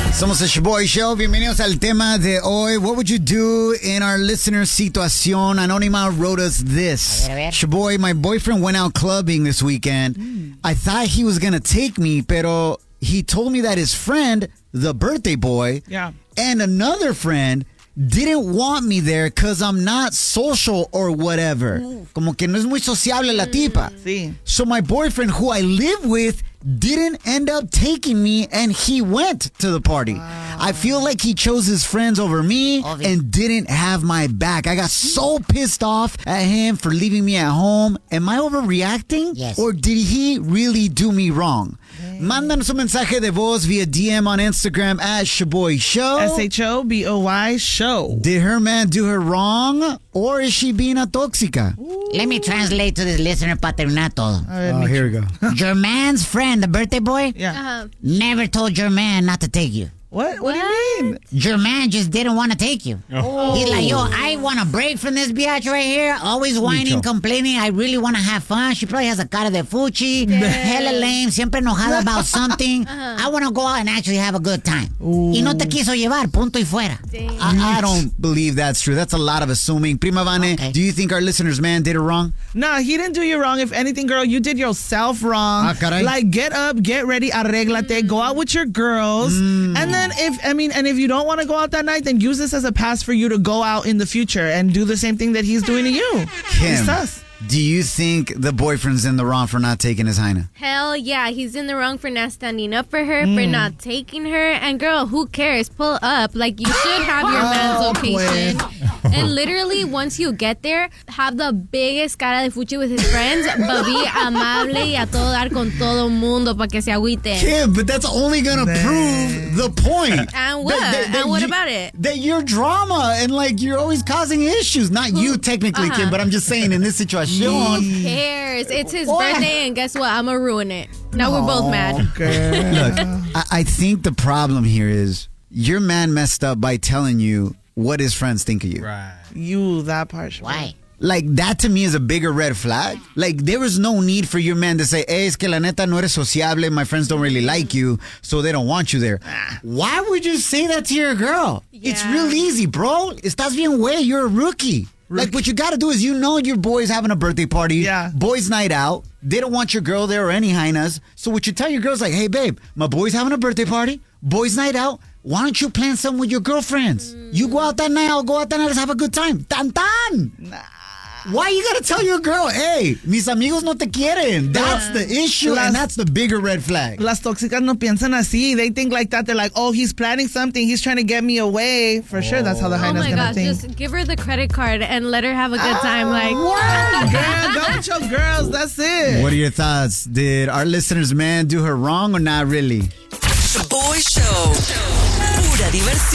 Somos el Shaboy Show. Bienvenidos al tema de hoy. What would you do in our listener situación? Anónima wrote us this. A ver. Shaboy, my boyfriend went out clubbing this weekend. I thought he was going to take me, pero he told me that his friend, the birthday boy, and another friend didn't want me there because I'm not social or whatever. Como que no es muy sociable la tipa. Sí. So my boyfriend, who I live with, didn't end up taking me, and he went to the party. I feel like he chose his friends over me and didn't have my back. I got so pissed off at him for leaving me at home. Am I overreacting? Yes. Or did he really do me wrong? Mándanos un mensaje de voz via DM on Instagram at Shaboy Show. SHOBOY Show. Did her man do her wrong, or is she being a tóxica? Let me translate to this listener paternato. Oh, here we go. Your man's friend, the birthday boy, never told your man not to take you. What? What do you mean? Your man just didn't want to take you. Oh. He's like, yo, I want a break from this biatch right here. Always whining, complaining. I really want to have fun. She probably has a cara de fuchi. Hella lame. Siempre enojada about something. I want to go out and actually have a good time. Y no te quiso llevar. Punto y fuera. I don't believe that's true. That's a lot of assuming. Prima Vane, do you think our listener's man did it wrong? Nah, he didn't do you wrong. If anything, girl, you did yourself wrong. Ah, caray. Like, get up, get ready, arréglate, go out with your girls. And then if you don't want to go out that night, then use this as a pass for you to go out in the future and do the same thing that he's doing to you. Kim, sus. do you think the boyfriend's in the wrong for not taking his Heina? Hell yeah, he's in the wrong for not standing up for her, for not taking her. And girl, who cares? Pull up. Like, you should have your man's location. And literally, once you get there, have the biggest cara de fuchi with his friends, but be amable y a todo dar con todo mundo para que se agüiten. Kim, but that's only gonna prove the point. And what? And what about it? That you're drama and like you're always causing issues. Not you technically, Kim, but I'm just saying in this situation. Who cares? It's his birthday, and guess what? I'm gonna ruin it. Now we're both mad. Look, I think the problem here is your man messed up by telling you what his friends think of you. Right. You, that part. Why? Like, that to me is a bigger red flag. Like, there was no need for your man to say, hey, es que la neta no eres sociable, my friends don't really like you, so they don't want you there. Why would you say that to your girl? Yeah. It's real easy, bro. Estás bien güey, you're a rookie. Like, what you gotta do is, you know your boy's having a birthday party. Yeah. Boys' night out. They don't want your girl there or any hyenas. So what you tell your girl's like, hey, babe, my boy's having a birthday party. Boys' night out. Why don't you plan something with your girlfriends? You go out that night, I'll go out that night, let's have a good time. Tan tan! Why you gotta tell your girl, hey, mis amigos no te quieren? That's the issue, and that's the bigger red flag. Las tóxicas no piensan así. They think like that. They're like, oh, he's planning something. He's trying to get me away. For sure, that's how the Oh hyena's my gonna gosh, think. just give her the credit card and let her have a good time. Like, Girl, go with your girls. That's it. What are your thoughts? Did our listener's man do her wrong or not really? Shaboy Show. Pura diversión.